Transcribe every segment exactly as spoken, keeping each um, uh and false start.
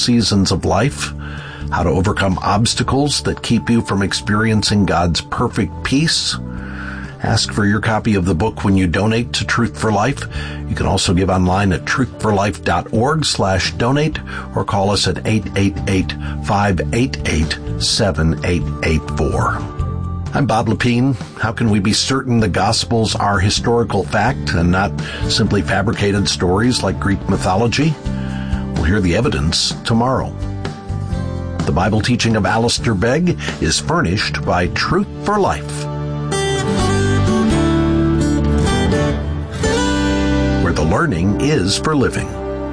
seasons of life, how to overcome obstacles that keep you from experiencing God's perfect peace. Ask for your copy of the book when you donate to Truth for Life. You can also give online at truthforlife.org slash donate or call us at eight eight eight, five eight eight, seven eight eight four. I'm Bob Lepine. How can we be certain the Gospels are historical fact and not simply fabricated stories like Greek mythology? We'll hear the evidence tomorrow. The Bible teaching of Alistair Begg is furnished by Truth for Life, where the learning is for living.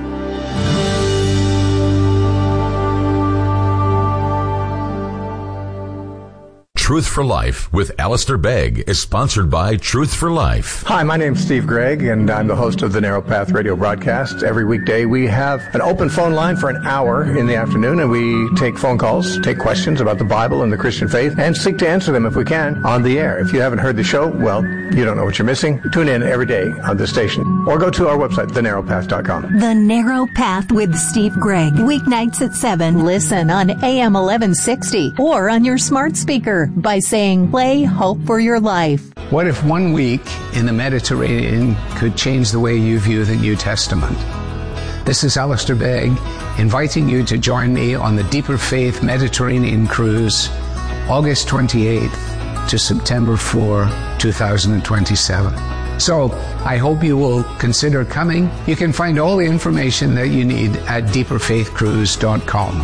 Truth for Life with Alistair Begg is sponsored by Truth for Life. Hi, my name's Steve Gregg, and I'm the host of the Narrow Path radio broadcast. Every weekday we have an open phone line for an hour in the afternoon, and we take phone calls, take questions about the Bible and the Christian faith, and seek to answer them if we can on the air. If you haven't heard the show, well, you don't know what you're missing. Tune in every day on the station, or go to our website, the narrow path dot com. The Narrow Path with Steve Gregg. Weeknights at seven. Listen on A M eleven sixty or on your smart speaker by saying, play Hope for Your Life. What if one week in the Mediterranean could change the way you view the New Testament? This is Alistair Begg, inviting you to join me on the Deeper Faith Mediterranean Cruise, August twenty-eighth to September fourth, twenty twenty-seven. So, I hope you will consider coming. You can find all the information that you need at deeper faith cruise dot com.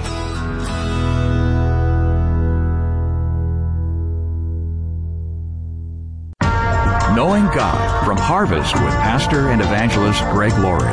Knowing God from Harvest with Pastor and Evangelist Greg Laurie.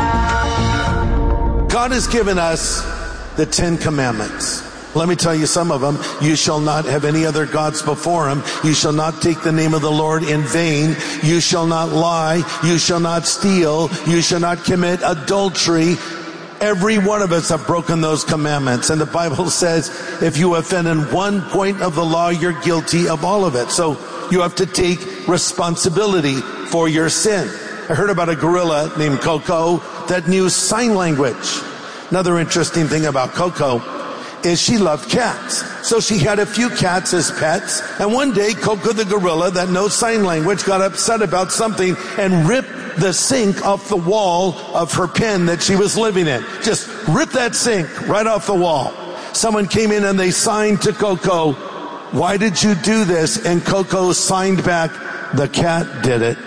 God has given us the Ten Commandments. Let me tell you some of them. You shall not have any other gods before him. You shall not take the name of the Lord in vain. You shall not lie. You shall not steal. You shall not commit adultery. Every one of us have broken those commandments. And the Bible says if you offend in one point of the law, you're guilty of all of it. So you have to take responsibility for your sin. I heard about a gorilla named Coco that knew sign language. Another interesting thing about Coco is she loved cats. So she had a few cats as pets. And one day, Coco the gorilla that knows sign language got upset about something and ripped the sink off the wall of her pen that she was living in. Just ripped that sink right off the wall. Someone came in and they signed to Coco, "Why did you do this?" And Coco signed back, "The cat did it."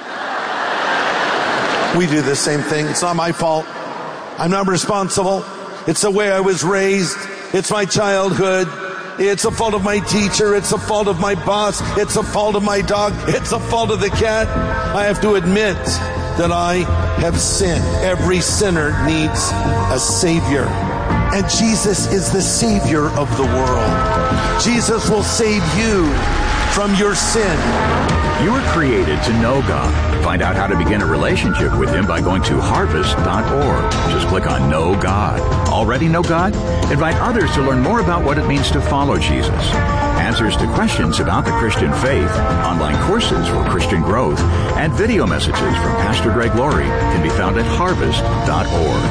We do the same thing. It's not my fault. I'm not responsible. It's the way I was raised. It's my childhood. It's the fault of my teacher. It's the fault of my boss. It's the fault of my dog. It's the fault of the cat. I have to admit that I have sinned. Every sinner needs a Savior. And Jesus is the Savior of the world. Jesus will save you from your sin. You were created to know God. Find out how to begin a relationship with Him by going to harvest dot org. Just click on Know God. Already know God? Invite others to learn more about what it means to follow Jesus. Answers to questions about the Christian faith, online courses for Christian growth, and video messages from Pastor Greg Laurie can be found at harvest dot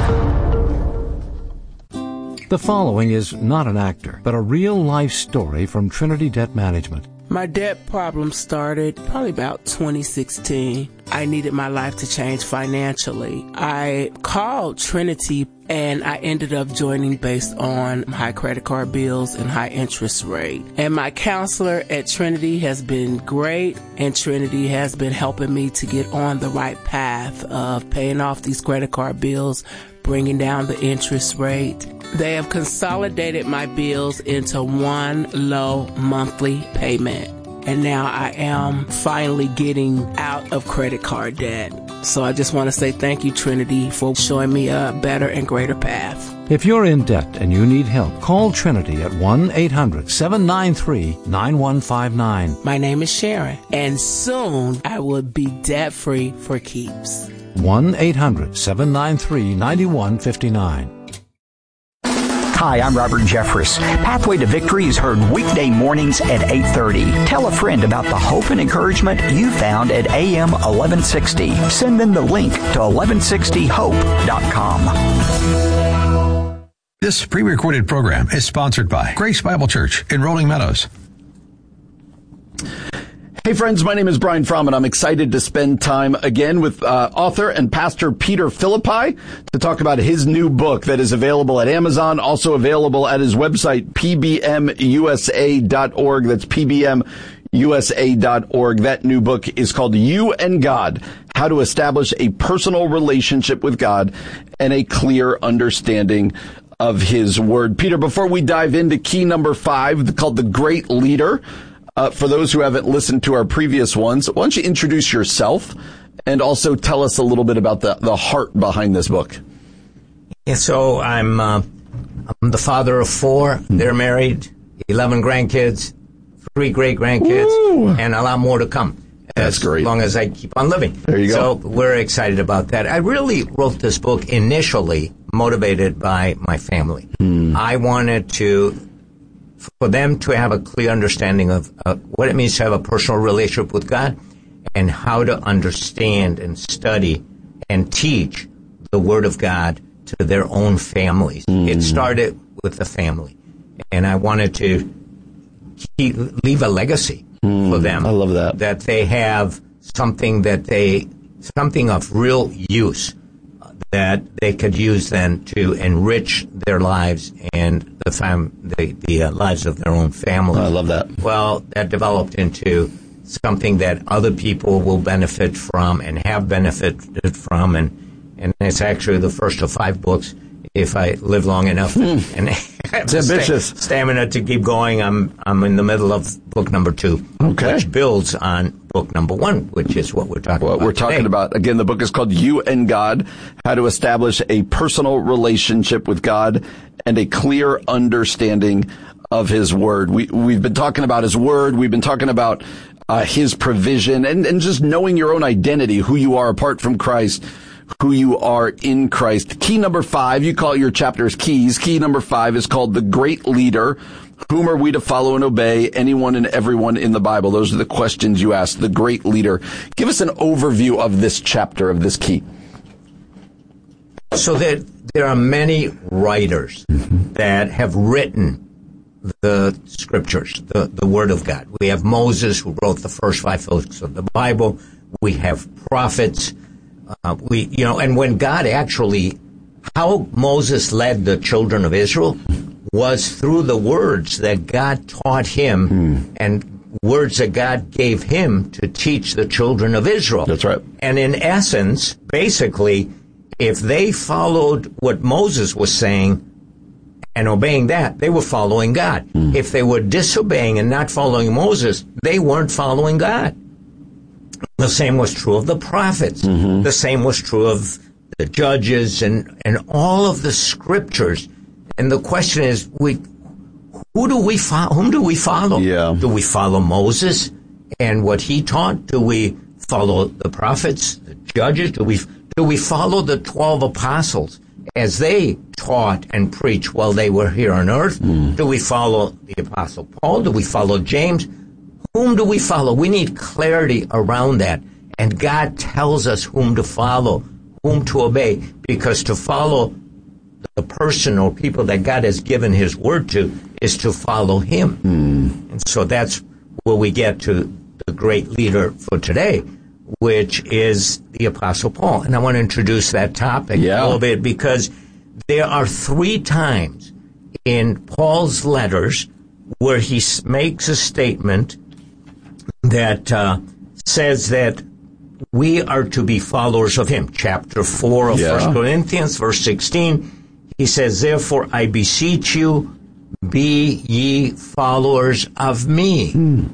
org. The following is not an actor, but a real-life story from Trinity Debt Management. My debt problem started probably about twenty sixteen. I needed my life to change financially. I called Trinity and I ended up joining based on high credit card bills and high interest rate. And my counselor at Trinity has been great, and Trinity has been helping me to get on the right path of paying off these credit card bills, bringing down the interest rate. They have consolidated my bills into one low monthly payment. And now I am finally getting out of credit card debt. So I just want to say thank you, Trinity, for showing me a better and greater path. If you're in debt and you need help, call Trinity at one eight hundred seven nine three nine one five nine. My name is Sharon, and soon I will be debt-free for keeps. one eight hundred seven nine three nine one five nine. Hi, I'm Robert Jeffress. Pathway to Victory is heard weekday mornings at eight thirty. Tell a friend about the hope and encouragement you found at A M eleven sixty. Send them the link to eleven sixty hope dot com. This pre-recorded program is sponsored by Grace Bible Church in Rolling Meadows. Hey friends, my name is Brian Fromm, and I'm excited to spend time again with uh, author and pastor Peter Philippi to talk about his new book that is available at Amazon, also available at his website, p b m u s a dot org. That's p b m u s a dot org. That new book is called You and God, How to Establish a Personal Relationship with God and a Clear Understanding of His Word. Peter, before we dive into key number five, called The Great Leader, uh, for those who haven't listened to our previous ones, why don't you introduce yourself and also tell us a little bit about the, the heart behind this book? Yeah, so I'm, uh, I'm the father of four. They're married, eleven grandkids, three great-grandkids, Woo! And a lot more to come. That's as great. As long as I keep on living. There you go. So we're excited about that. I really wrote this book initially motivated by my family. Hmm. I wanted to, for them to have a clear understanding of uh, what it means to have a personal relationship with God and how to understand and study and teach the Word of God to their own families. Hmm. It started with the family. And I wanted to keep, leave a legacy mm, for them. I love that. That they have something that they, something of real use that they could use then to enrich their lives and the fam, the, the uh, lives of their own family. I love that. Well, that developed into something that other people will benefit from and have benefited from, and, and it's actually the first of five books. If I live long enough mm. and have it's ambitious. St- stamina to keep going, I'm I'm in the middle of book number two, okay. which builds on book number one, which is what we're talking what about. What we're talking today. about, again, the book is called You and God, How to Establish a Personal Relationship with God and a Clear Understanding of His Word. We, we've been talking about His Word. We've been talking about uh, His provision and, and just knowing your own identity, who you are apart from Christ, who you are in Christ. Key number five, you call your chapters keys. Key number five is called The Great Leader. Whom are we to follow and obey? Anyone and everyone in the Bible. Those are the questions you ask. The Great Leader. Give us an overview of this chapter, of this key. So there, there are many writers mm-hmm. that have written the scriptures, the, the Word of God. We have Moses, who wrote the first five books of the Bible. We have prophets. Uh, we, you know, and when God actually, how Moses led the children of Israel was through the words that God taught him hmm. and words that God gave him to teach the children of Israel. That's right. And in essence, basically, if they followed what Moses was saying and obeying that, they were following God. Hmm. If they were disobeying and not following Moses, they weren't following God. The same was true of the prophets. Mm-hmm. The same was true of the judges and, and all of the scriptures. And the question is, we, who do we follow? Whom do we follow? Yeah. Do we follow Moses and what he taught? Do we follow the prophets, the judges? Do we do we follow the twelve apostles as they taught and preached while they were here on earth? Mm. Do we follow the apostle Paul? Do we follow James? Whom do we follow? We need clarity around that. And God tells us whom to follow, whom to obey, because to follow the person or people that God has given His Word to is to follow Him. Mm. And so that's where we get to the great leader for today, which is the Apostle Paul. And I want to introduce that topic yeah. a little bit because there are three times in Paul's letters where he makes a statement that uh, says that we are to be followers of Him. Chapter four of yeah. First Corinthians, verse sixteen, he says, therefore I beseech you, be ye followers of me. Hmm.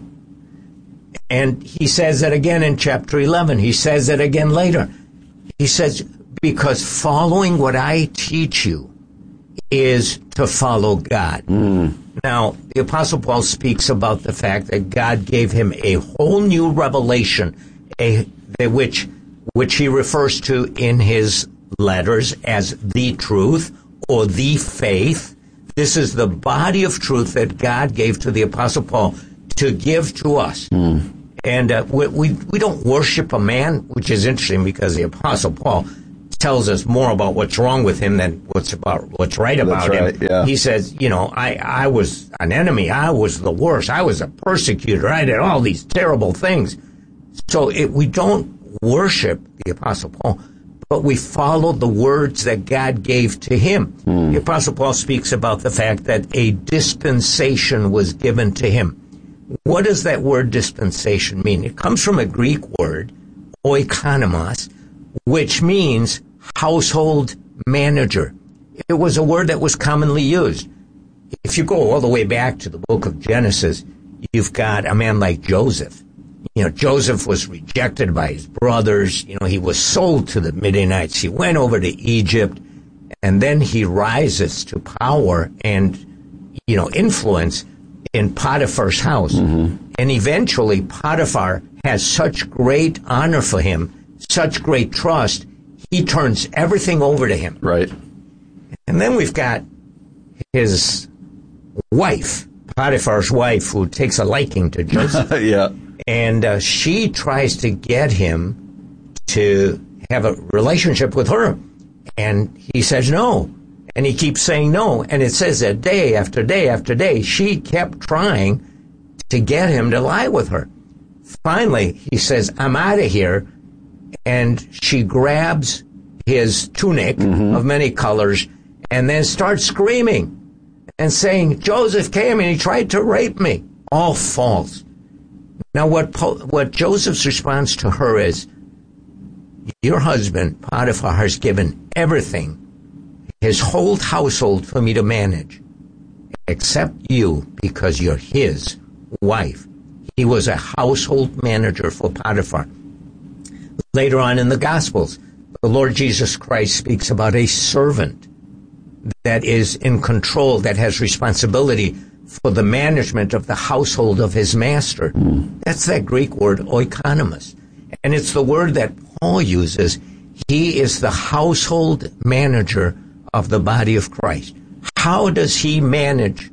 And he says that again in chapter eleven. He says it again later. He says, because following what I teach you is to follow God. Mm. Now, the Apostle Paul speaks about the fact that God gave him a whole new revelation, a, which, which he refers to in his letters as the truth or the faith. This is the body of truth that God gave to the Apostle Paul to give to us. Mm. And uh, we, we we don't worship a man, which is interesting because the Apostle Paul tells us more about what's wrong with him than what's about what's right about That's him. right, yeah. He says, you know, I, I was an enemy. I was the worst. I was a persecutor. I did all these terrible things. So it, we don't worship the Apostle Paul, but we follow the words that God gave to him. Mm. The Apostle Paul speaks about the fact that a dispensation was given to him. What does that word dispensation mean? It comes from a Greek word, oikonomos, which means household manager. It was a word that was commonly used. If you go all the way back to the book of Genesis, you've got a man like Joseph. You know, Joseph was rejected by his brothers. You know, he was sold to the Midianites. He went over to Egypt, and then he rises to power and, you know, influence in Potiphar's house. Mm-hmm. And eventually Potiphar has such great honor for him, such great trust, he turns everything over to him. Right. And then we've got his wife, Potiphar's wife, who takes a liking to Joseph. Yeah. And uh, she tries to get him to have a relationship with her. And he says no. And he keeps saying no. And it says that day after day after day, she kept trying to get him to lie with her. Finally, he says, I'm out of here. And she grabs his tunic mm-hmm. of many colors and then starts screaming and saying, Joseph came and he tried to rape me. All false. Now, what what Joseph's response to her is, your husband, Potiphar, has given everything, his whole household for me to manage, except you, because you're his wife. He was a household manager for Potiphar. Later on in the Gospels, the Lord Jesus Christ speaks about a servant that is in control, that has responsibility for the management of the household of his master. Mm. That's that Greek word, oikonomos. And it's the word that Paul uses. He is the household manager of the body of Christ. How does he manage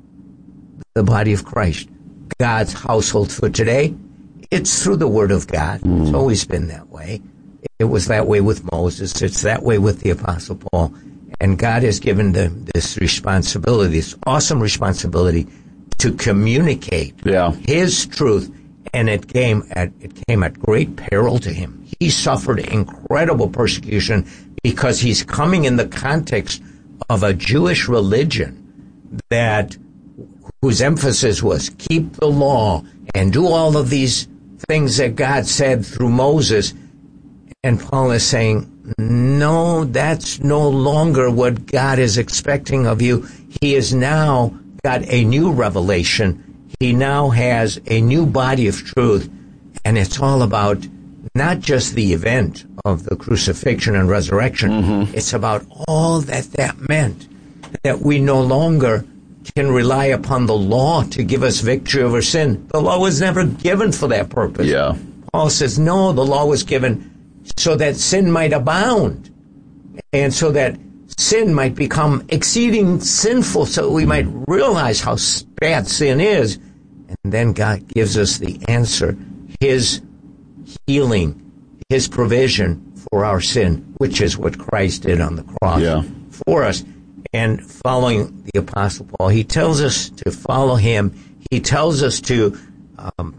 the body of Christ? God's household for today? It's through the Word of God. Mm. It's always been that way. It was that way with Moses. It's that way with the Apostle Paul. And God has given them this responsibility, this awesome responsibility to communicate yeah. His truth. And it came at it came at great peril to him. He suffered incredible persecution because he's coming in the context of a Jewish religion that whose emphasis was keep the law and do all of these things that God said through Moses. And Paul is saying, no, that's no longer what God is expecting of you. He has now got a new revelation. He now has a new body of truth, and it's all about not just the event of the crucifixion and resurrection. Mm-hmm. It's about all that that meant, that we no longer can rely upon the law to give us victory over sin. The law was never given for that purpose. Yeah. Paul says, no, the law was given so that sin might abound, and so that sin might become exceeding sinful, so we might realize how bad sin is. And then God gives us the answer, His healing, His provision for our sin, which is what Christ did on the cross yeah. for us. And following the Apostle Paul, he tells us to follow him. He tells us to um,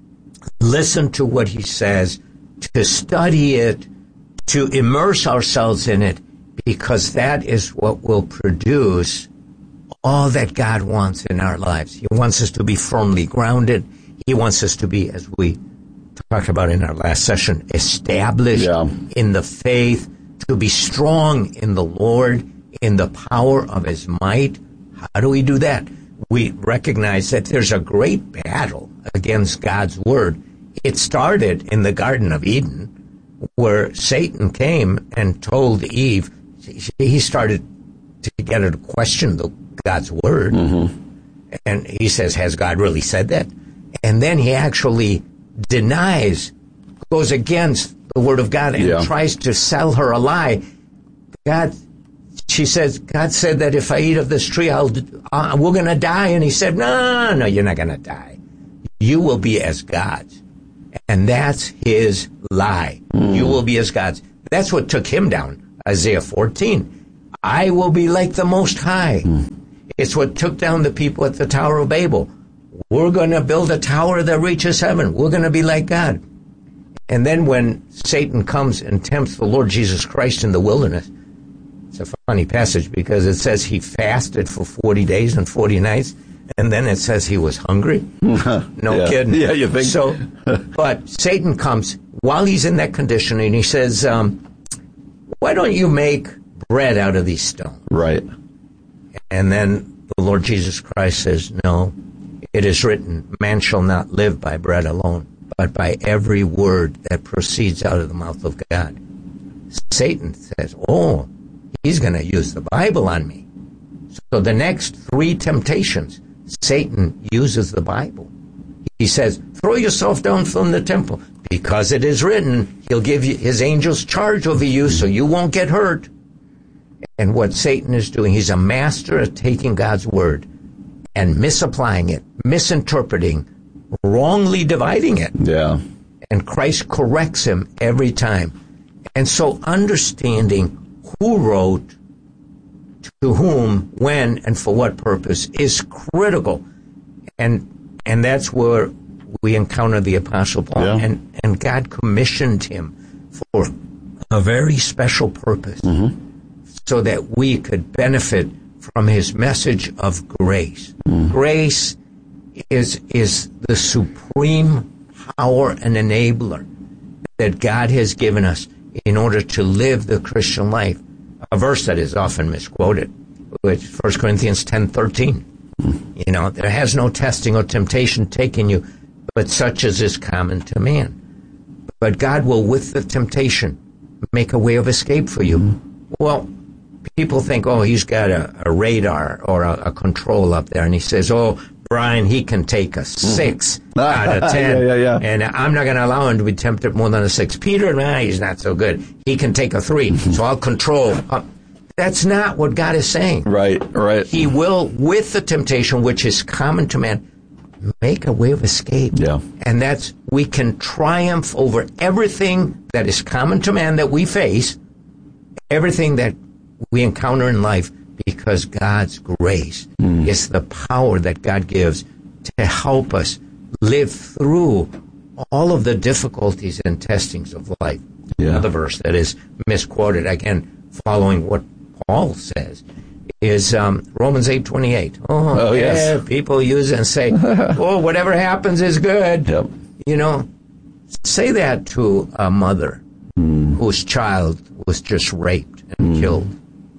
listen to what he says, to study it, to immerse ourselves in it, because that is what will produce all that God wants in our lives. He wants us to be firmly grounded. He wants us to be, as we talked about in our last session, established yeah. in the faith, to be strong in the Lord, in the power of His might. How do we do that? We recognize that there's a great battle against God's Word. It started in the Garden of Eden, where Satan came and told Eve, he started to get her to question the, God's Word. Mm-hmm. And he says, has God really said that? And then he actually denies, goes against the Word of God and yeah. tries to sell her a lie. God, she says, God said that if I eat of this tree, I'll, uh, we're going to die. And he said, no, no, you're not going to die. You will be as gods. And that's his lie. Mm. You will be as gods. That's what took him down. Isaiah fourteen. I will be like the Most High. Mm. It's what took down the people at the Tower of Babel. We're going to build a tower that reaches heaven. We're going to be like God. And then when Satan comes and tempts the Lord Jesus Christ in the wilderness, it's a funny passage because it says he fasted for forty days and forty nights, and then it says he was hungry. No yeah. kidding. Yeah, you think so? But Satan comes while he's in that condition, and he says, um, why don't you make bread out of these stones? Right. And then the Lord Jesus Christ says, no, it is written, man shall not live by bread alone, but by every word that proceeds out of the mouth of God. Satan says, oh, he's going to use the Bible on me. So the next three temptations, Satan uses the Bible. He says, throw yourself down from the temple, because it is written, he'll give you his angels charge over you so you won't get hurt. And what Satan is doing, he's a master at taking God's word and misapplying it, misinterpreting, wrongly dividing it. Yeah. And Christ corrects him every time. And so understanding who wrote, to whom, when, and for what purpose is critical. And and that's where we encounter the Apostle Paul. Yeah. And, and God commissioned him for a very special purpose, mm-hmm. so that we could benefit from his message of grace. Mm. Grace is is the supreme power and enabler that God has given us in order to live the Christian life. A verse that is often misquoted, which First Corinthians ten thirteen. Mm. You know, there has no testing or temptation taken you, but such as is common to man. But God will, with the temptation, make a way of escape for you. Mm. Well, people think, oh, he's got a, a radar or a, a control up there, and he says, oh, Brian, he can take a six mm. out of ten, yeah, yeah, yeah. and I'm not going to allow him to be tempted more than a six. Peter, nah, he's not so good. He can take a three, so I'll control. Uh, that's not what God is saying. Right, right. He will, with the temptation, which is common to man, make a way of escape. Yeah. And that's, we can triumph over everything that is common to man that we face, everything that we encounter in life, because God's grace mm. is the power that God gives to help us live through all of the difficulties and testings of life. Yeah. Another verse that is misquoted, again, following what Paul says, is um, Romans eight twenty-eight. Oh, oh yeah, yes. People use it and say, oh, whatever happens is good. Yep. You know, say that to a mother mm. whose child was just raped and mm. killed.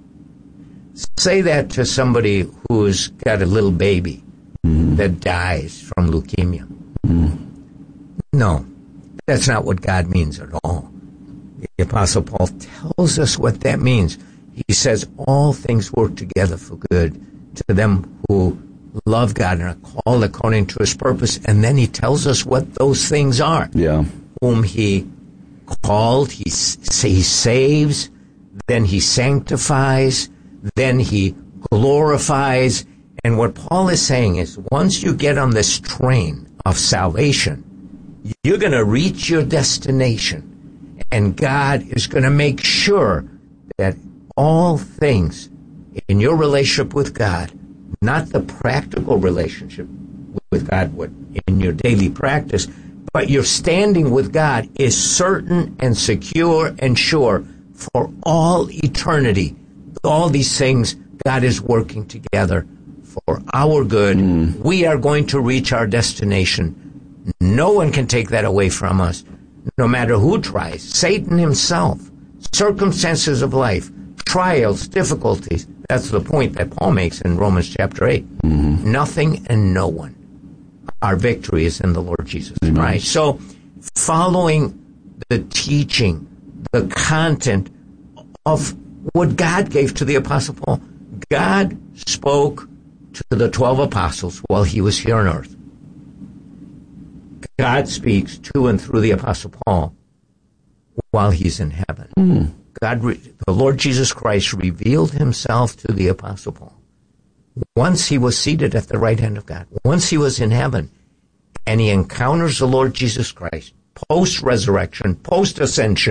Say that to somebody who's got a little baby mm. that dies from leukemia. Mm. No, that's not what God means at all. The Apostle Paul tells us what that means. He says all things work together for good to them who love God and are called according to his purpose. And then he tells us what those things are. Yeah. Whom he called, he, he saves, then he sanctifies, then he glorifies. And what Paul is saying is, once you get on this train of salvation, you're going to reach your destination. And God is going to make sure that all things in your relationship with God, not the practical relationship with God, what in your daily practice, but your standing with God is certain and secure and sure for all eternity. All these things, God is working together for our good. Mm. We are going to reach our destination. No one can take that away from us, no matter who tries. Satan himself, circumstances of life, trials, difficulties. That's the point that Paul makes in Romans chapter eight. Mm-hmm. Nothing and no one. Our victory is in the Lord Jesus Amen. Christ. So following the teaching, the content of what God gave to the Apostle Paul. God spoke to the twelve apostles while he was here on earth. God speaks to and through the Apostle Paul while he's in heaven. Mm. God, the Lord Jesus Christ revealed himself to the Apostle Paul once he was seated at the right hand of God, once he was in heaven, and he encounters the Lord Jesus Christ post-resurrection, post-ascension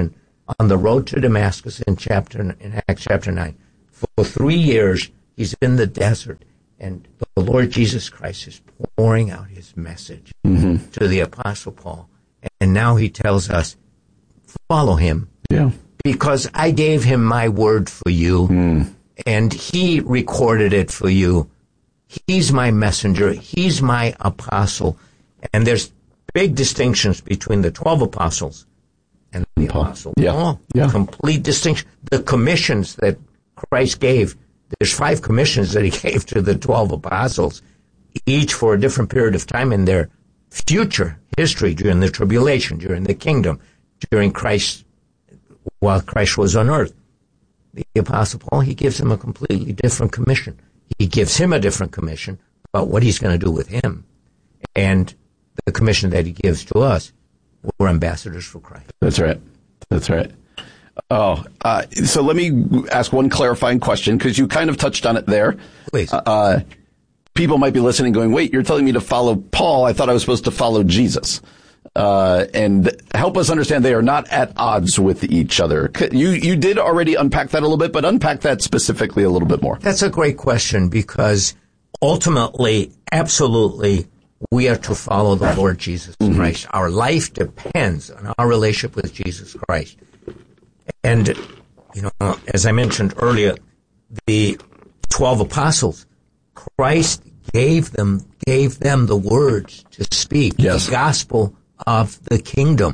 on the road to Damascus in chapter in Acts chapter nine. For three years, he's in the desert, and the Lord Jesus Christ is pouring out his message mm-hmm. to the Apostle Paul. And now he tells us, follow him. Yeah. Because I gave him my word for you, mm. and he recorded it for you. He's my messenger. He's my apostle. And there's big distinctions between the twelve apostles and the Paul. apostle yeah. Paul. Yeah. Complete distinction. The commissions that Christ gave, there's five commissions that he gave to the twelve apostles, each for a different period of time in their future history, during the tribulation, during the kingdom, during Christ, while Christ was on earth. The Apostle Paul, he gives him a completely different commission. He gives him a different commission about what he's going to do with him. And the commission that he gives to us, we're ambassadors for Christ. That's right. That's right. Oh, uh, so let me ask one clarifying question, because you kind of touched on it there. Please. Uh, people might be listening going, wait, you're telling me to follow Paul. I thought I was supposed to follow Jesus. Uh, and help us understand they are not at odds with each other. You, you did already unpack that a little bit, but unpack that specifically a little bit more. That's a great question, because ultimately, absolutely, we are to follow the Lord Jesus mm-hmm. Christ. Our life depends on our relationship with Jesus Christ. And, you know, as I mentioned earlier, the twelve apostles, Christ gave them, gave them the words to speak, yes. the gospel of the kingdom.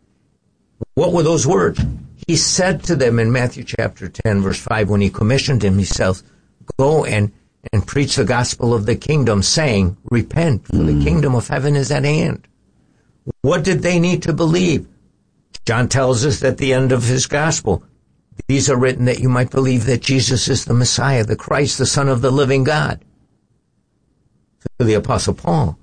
What were those words? He said to them in Matthew chapter ten, verse five, when he commissioned him, he says, go and, and preach the gospel of the kingdom, saying, repent, for mm. the kingdom of heaven is at hand. What did they need to believe? John tells us at the end of his gospel, these are written that you might believe that Jesus is the Messiah, the Christ, the Son of the living God. To the Apostle Paul,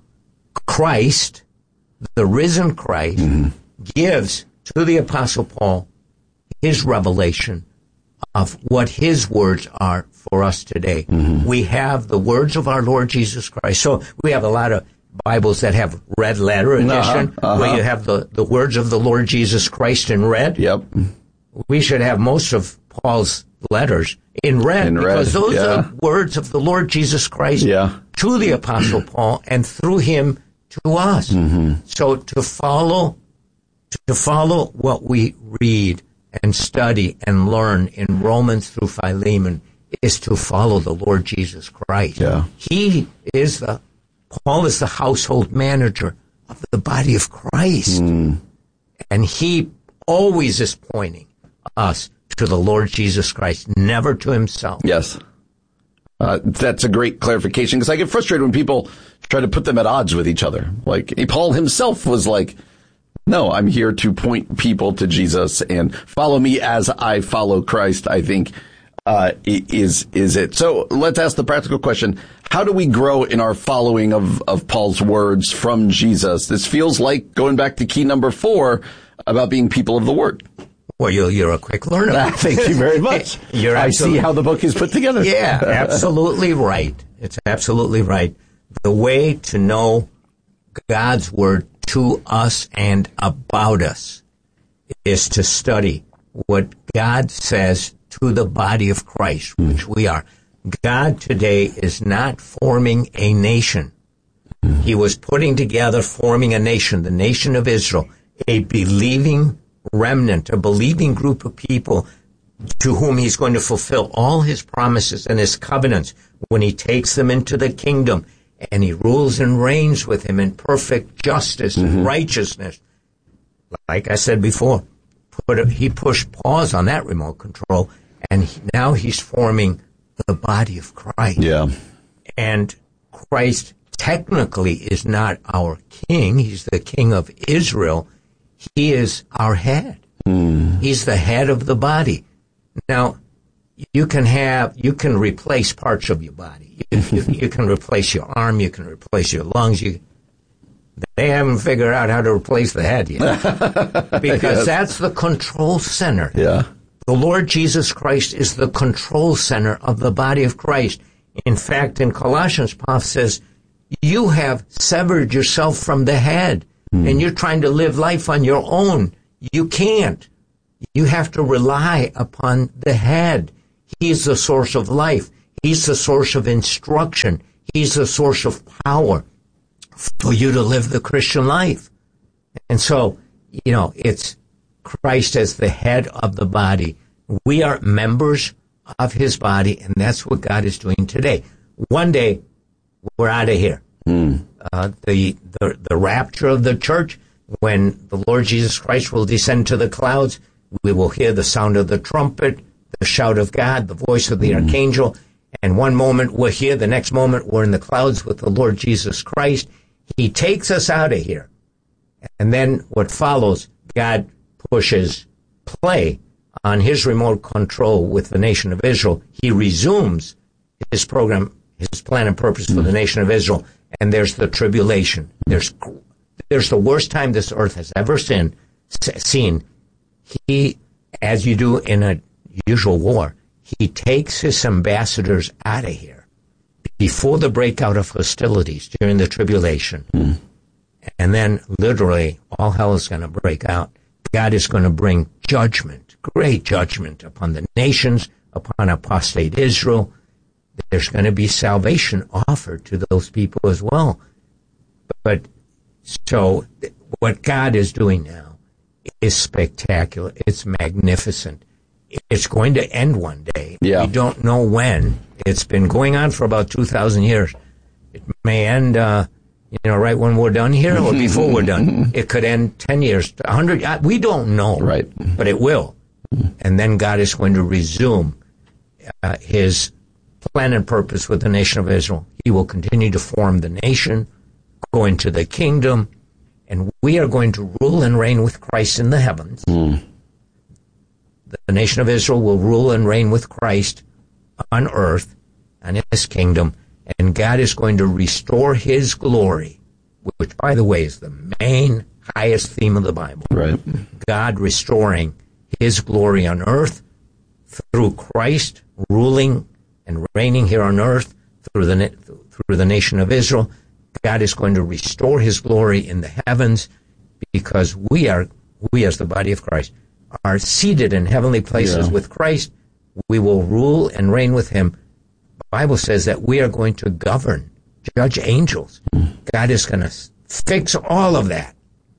Christ, the risen Christ, mm-hmm. gives to the Apostle Paul his revelation of what his words are for us today. Mm-hmm. We have the words of our Lord Jesus Christ. So we have a lot of Bibles that have red letter edition, uh-huh, uh-huh. where you have the, the words of the Lord Jesus Christ in red. Yep. We should have most of Paul's letters in red, in because red, those yeah. are words of the Lord Jesus Christ yeah. to the Apostle Paul and through him to us. Mm-hmm. So to follow, to follow what we read and study and learn in Romans through Philemon is to follow the Lord Jesus Christ. Yeah. He is the, Paul is the household manager of the body of Christ. Mm. And he always is pointing us to the Lord Jesus Christ, never to himself. Yes. Uh, that's a great clarification, because I get frustrated when people try to put them at odds with each other. Like, Paul himself was like, no, I'm here to point people to Jesus and follow me as I follow Christ, I think, uh, is, is it. So let's ask the practical question. How do we grow in our following of, of Paul's words from Jesus? This feels like going back to key number four about being people of the word. Well, you're, you're a quick learner. Thank you very much. You're I see how the book is put together. Yeah, absolutely right. It's absolutely right. The way to know God's word to us and about us is to study what God says to the body of Christ, mm. which we are. God today is not forming a nation. Mm. He was putting together, forming a nation, the nation of Israel, a believing remnant, a believing group of people to whom he's going to fulfill all his promises and his covenants when he takes them into the kingdom and he rules and reigns with him in perfect justice mm-hmm. and righteousness. Like I said before, put a, he pushed pause on that remote control, and he, now he's forming the body of Christ. Yeah. And Christ technically is not our king. He's the king of Israel. He is our head. Mm. He's the head of the body. Now, you can have, you can replace parts of your body. You, you, you can replace your arm. You can replace your lungs. You, they haven't figured out how to replace the head yet. Because yes. that's the control center. Yeah. The Lord Jesus Christ is the control center of the body of Christ. In fact, in Colossians, Paul says, you have severed yourself from the head. And you're trying to live life on your own. You can't. You have to rely upon the head. He's the source of life. He's the source of instruction. He's the source of power for you to live the Christian life. And so, you know, it's Christ as the head of the body. We are members of his body, and that's what God is doing today. One day, we're out of here. Mm. Uh, the, the the rapture of the church, when the Lord Jesus Christ will descend to the clouds, we will hear the sound of the trumpet, the shout of God, the voice of the mm. archangel, and one moment we're here, the next moment we're in the clouds with the Lord Jesus Christ. He takes us out of here. And then what follows, God pushes play on his remote control with the nation of Israel. He resumes his program, his plan and purpose for the nation of Israel. And there's the tribulation. There's there's the worst time this earth has ever seen. seen. He, as you do in a usual war, he takes his ambassadors out of here before the breakout of hostilities during the tribulation. Mm. And then literally all hell is going to break out. God is going to bring judgment, great judgment upon the nations, upon apostate Israel. There's going to be salvation offered to those people as well. But so what God is doing now is spectacular. It's magnificent. It's going to end one day. Yeah. We don't know when. It's been going on for about two thousand years. It may end, uh, you know, right when we're done here or before we're done. It could end ten years, one hundred. We don't know. Right. But it will. And then God is going to resume uh, his plan and purpose with the nation of Israel. He will continue to form the nation, go into the kingdom, and we are going to rule and reign with Christ in the heavens. Mm. The nation of Israel will rule and reign with Christ on earth and in his kingdom, and God is going to restore his glory, which, by the way, is the main, highest theme of the Bible. Right. God restoring his glory on earth through Christ ruling and reigning here on earth through the through the nation of Israel. God is going to restore his glory in the heavens, because we are, we as the body of Christ, are seated in heavenly places yeah. with Christ. We will rule and reign with him. The Bible says that we are going to govern, judge angels. Mm. God is going to fix all of that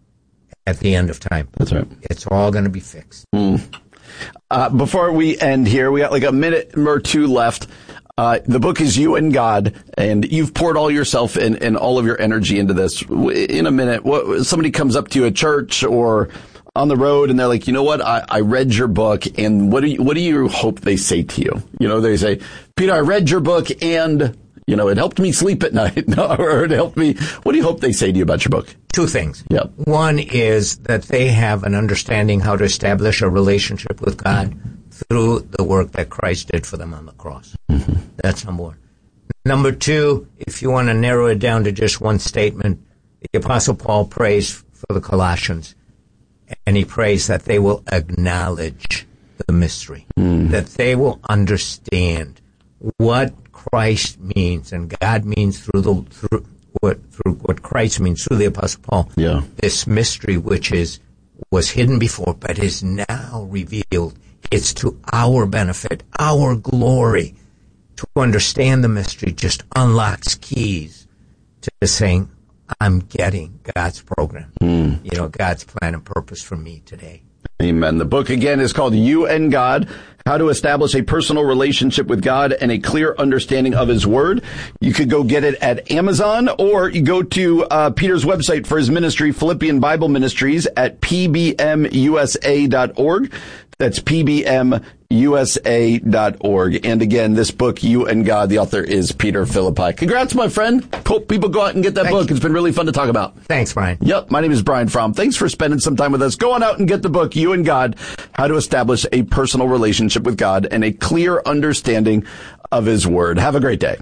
at the end of time. That's right. It's all going to be fixed. Mm. Uh, before we end here, we got like a minute or two left. Uh, the book is You and God, and you've poured all yourself and, and all of your energy into this. In a minute, what, somebody comes up to you at church or on the road, and they're like, you know what, I, I read your book, and what do you, what do you hope they say to you? You know, they say, Peter, I read your book, and, you know, it helped me sleep at night, or it helped me. What do you hope they say to you about your book? Two things. Yep. One is that they have an understanding how to establish a relationship with God through the work that Christ did for them on the cross. Mm-hmm. That's number one. Number two, if you want to narrow it down to just one statement, the Apostle Paul prays for the Colossians, and he prays that they will acknowledge the mystery, mm. that they will understand what Christ means and God means through the through what through what Christ means through the Apostle Paul. Yeah. This mystery, which is was hidden before but is now revealed. It's to our benefit, our glory. To understand the mystery just unlocks keys to saying, I'm getting God's program, mm. you know, God's plan and purpose for me today. Amen. The book, again, is called You and God, How to Establish a Personal Relationship with God and a Clear Understanding of His Word. You could go get it at Amazon, or you go to uh, Peter's website for his ministry, Philippian Bible Ministries, at p b m u s a dot org. That's p b m u s a dot org. And again, this book, You and God, the author is Peter Philippi. Congrats, my friend. Hope people go out and get that Thank book. You. It's been really fun to talk about. Thanks, Brian. Yep. My name is Brian Fromm. Thanks for spending some time with us. Go on out and get the book, You and God, How to Establish a Personal Relationship with God and a Clear Understanding of His Word. Have a great day.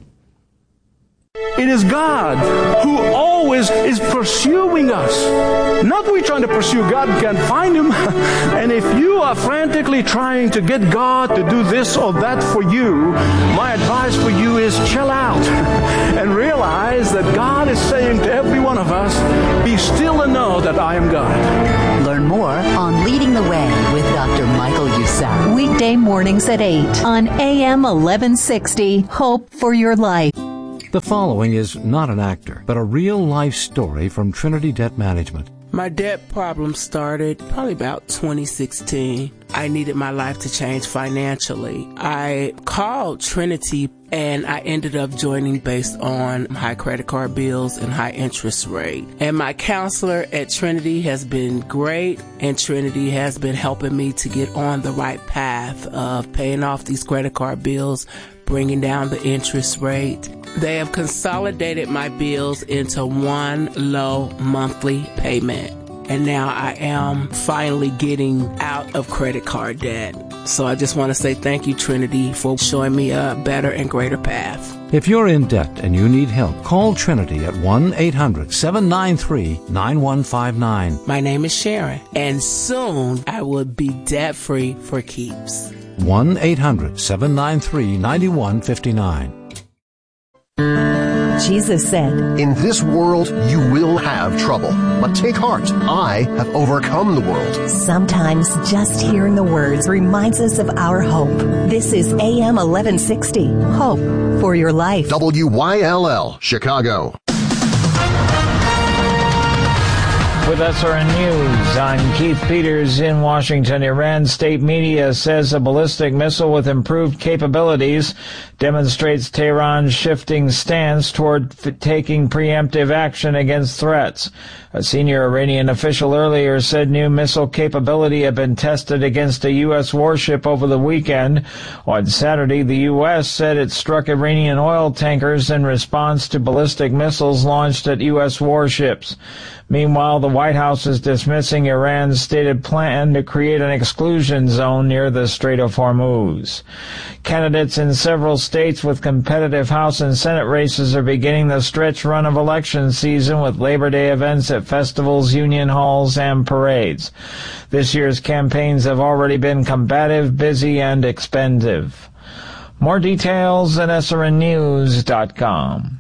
It is God who always is pursuing us. Not we trying to pursue God and can't find Him. And if you are frantically trying to get God to do this or that for you, my advice for you is chill out and realize that God is saying to every one of us, be still and know that I am God. Learn more on Leading the Way with Doctor Michael Youssef. Weekday mornings at eight on A M eleven sixty. Hope for your life. The following is not an actor, but a real-life story from Trinity Debt Management. My debt problem started probably about twenty sixteen. I needed my life to change financially. I called Trinity and I ended up joining based on high credit card bills and high interest rate. And my counselor at Trinity has been great, and Trinity has been helping me to get on the right path of paying off these credit card bills, bringing down the interest rate. They have consolidated my bills into one low monthly payment. And now I am finally getting out of credit card debt. So I just want to say thank you, Trinity, for showing me a better and greater path. If you're in debt and you need help, call Trinity at one eight hundred seven nine three nine one five nine. My name is Sharon, and soon I will be debt-free for keeps. one eight hundred seven nine three nine one five nine. Jesus said, "In this world you will have trouble, but take heart, I have overcome the world." Sometimes just hearing the words reminds us of our hope. This is A M eleven sixty, Hope for Your Life. W Y L L, Chicago. With S R N News, I'm Keith Peters in Washington. Iran state media says a ballistic missile with improved capabilities demonstrates Tehran's shifting stance toward f- taking preemptive action against threats. A senior Iranian official earlier said new missile capability had been tested against a U S warship over the weekend. On Saturday, the U S said it struck Iranian oil tankers in response to ballistic missiles launched at U S warships. Meanwhile, the White House is dismissing Iran's stated plan to create an exclusion zone near the Strait of Hormuz. Candidates in several states with competitive House and Senate races are beginning the stretch run of election season with Labor Day events at festivals, union halls, and parades. This year's campaigns have already been combative, busy, and expensive. More details at S R N news dot com.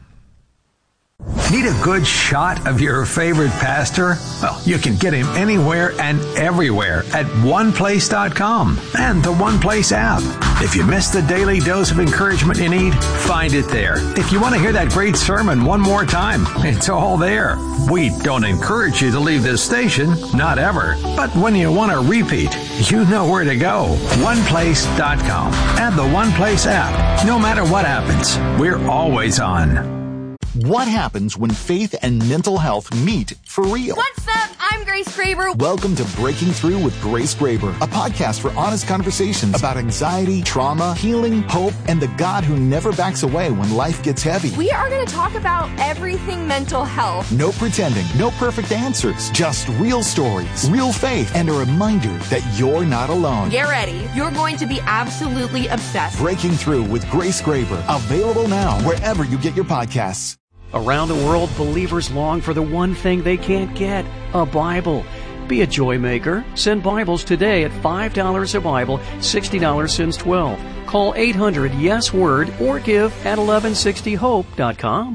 Need a good shot of your favorite pastor? Well, you can get him anywhere and everywhere at one place dot com and the One Place app. If you missed the daily dose of encouragement you need, find it there. If you want to hear that great sermon one more time, it's all there. We don't encourage you to leave this station, not ever. But when you want to repeat, you know where to go. one place dot com and the One Place app. No matter what happens, we're always on. What happens when faith and mental health meet for real? What's up? I'm Grace Graber. Welcome to Breaking Through with Grace Graber, a podcast for honest conversations about anxiety, trauma, healing, hope, and the God who never backs away when life gets heavy. We are going to talk about everything mental health. No pretending, no perfect answers, just real stories, real faith, and a reminder that you're not alone. Get ready. You're going to be absolutely obsessed. Breaking Through with Grace Graber, available now wherever you get your podcasts. Around the world, believers long for the one thing they can't get, a Bible. Be a joy maker. Send Bibles today at five dollars a Bible, sixty dollars since twelve. Call eight hundred yes word or give at eleven sixty hope dot com.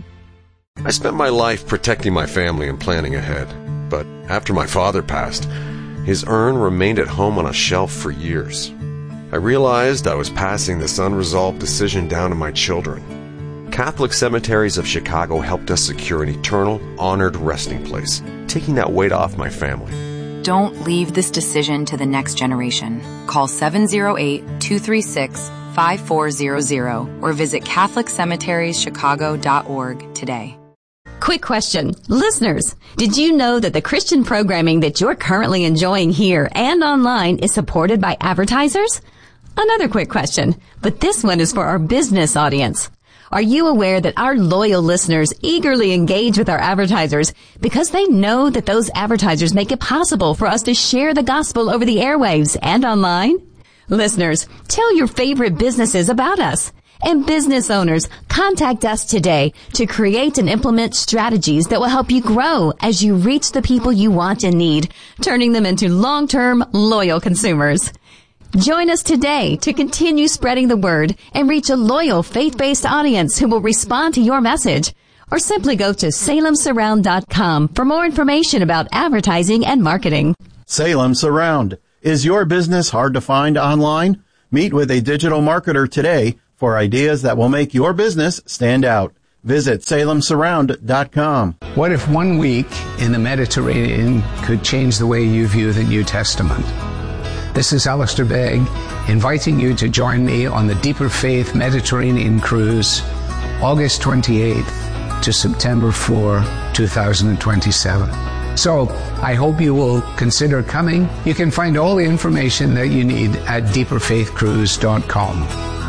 I spent my life protecting my family and planning ahead. But after my father passed, his urn remained at home on a shelf for years. I realized I was passing this unresolved decision down to my children. Catholic Cemeteries of Chicago helped us secure an eternal, honored resting place, taking that weight off my family. Don't leave this decision to the next generation. Call seven oh eight, two three six, five four zero zero or visit catholic cemeteries chicago dot org today. Quick question. Listeners, did you know that the Christian programming that you're currently enjoying here and online is supported by advertisers? Another quick question, but this one is for our business audience. Are you aware that our loyal listeners eagerly engage with our advertisers because they know that those advertisers make it possible for us to share the gospel over the airwaves and online? Listeners, tell your favorite businesses about us. And business owners, contact us today to create and implement strategies that will help you grow as you reach the people you want and need, turning them into long-term, loyal consumers. Join us today to continue spreading the word and reach a loyal, faith-based audience who will respond to your message. or simply go to salem surround dot com for more information about advertising and marketing. Salem Surround. Is your business hard to find online? Meet with a digital marketer today for ideas that will make your business stand out. Visit salem surround dot com. What if one week in the Mediterranean could change the way you view the New Testament? This is Alistair Begg, inviting you to join me on the Deeper Faith Mediterranean Cruise, August twenty-eighth to September fourth, twenty twenty-seven. So, I hope you will consider coming. You can find all the information that you need at deeper faith cruise dot com.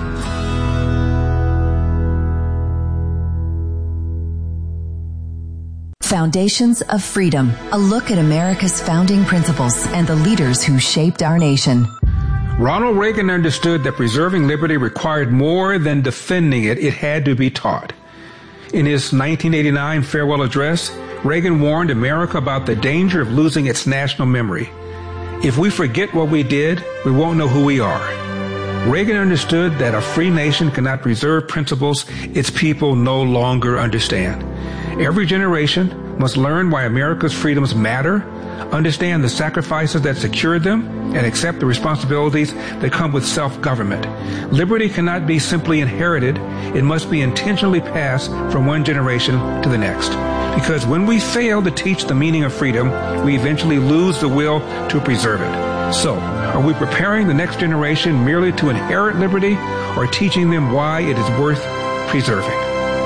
Foundations of Freedom, a look at America's founding principles and the leaders who shaped our nation. Ronald Reagan understood that preserving liberty required more than defending it, it had to be taught. In his nineteen eighty-nine farewell address, Reagan warned America about the danger of losing its national memory. If we forget what we did, we won't know who we are. Reagan understood that a free nation cannot preserve principles its people no longer understand. Every generation must learn why America's freedoms matter, understand the sacrifices that secured them, and accept the responsibilities that come with self-government. Liberty cannot be simply inherited. It must be intentionally passed from one generation to the next. Because when we fail to teach the meaning of freedom, we eventually lose the will to preserve it. So, are we preparing the next generation merely to inherit liberty, or teaching them why it is worth preserving?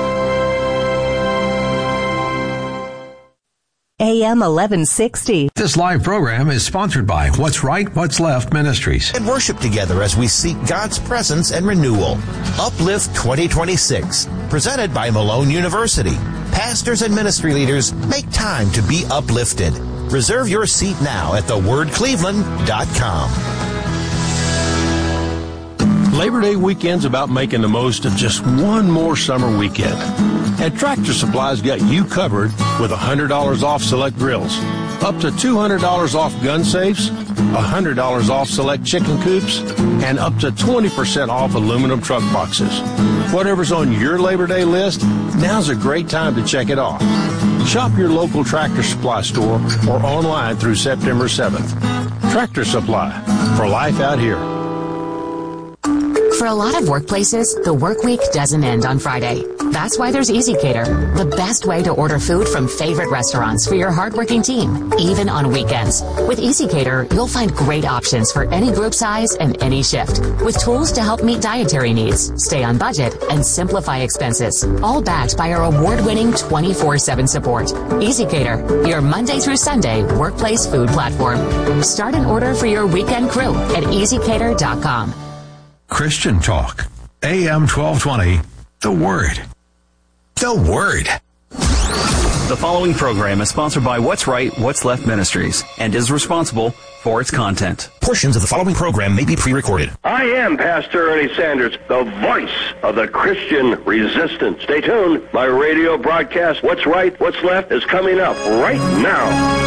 A M eleven sixty. This live program is sponsored by What's Right, What's Left Ministries. And worship together as we seek God's presence and renewal. Uplift twenty twenty-six, presented by Malone University. Pastors and ministry leaders, make time to be uplifted. Reserve your seat now at the word cleveland dot com. Labor Day weekend's about making the most of just one more summer weekend. And Tractor Supply's got you covered with one hundred dollars off select grills, up to two hundred dollars off gun safes, one hundred dollars off select chicken coops, and up to twenty percent off aluminum truck boxes. Whatever's on your Labor Day list, now's a great time to check it off. Shop your local Tractor Supply store or online through September seventh. Tractor Supply, for life out here. For a lot of workplaces, the work week doesn't end on Friday. That's why there's EasyCater, the best way to order food from favorite restaurants for your hardworking team, even on weekends. With EasyCater, you'll find great options for any group size and any shift, with tools to help meet dietary needs, stay on budget, and simplify expenses, all backed by our award-winning twenty-four seven support. EasyCater, your Monday through Sunday workplace food platform. Start an order for your weekend crew at easy cater dot com. Christian Talk, A M twelve twenty, The Word. The Word. The following program is sponsored by What's Right, What's Left Ministries and is responsible for its content. Portions of the following program may be pre-recorded. I am Pastor Ernie Sanders, the voice of the Christian resistance. Stay tuned. My radio broadcast, What's Right, What's Left, is coming up right now.